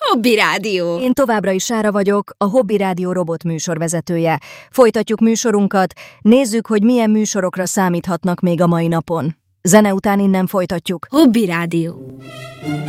Hobby Rádió. Én továbbra is Sára vagyok, a Hobby Rádió robot műsorvezetője. Folytatjuk műsorunkat, nézzük, hogy milyen műsorokra számíthatnak még a mai napon. Zene után innen folytatjuk. Hobby Rádió.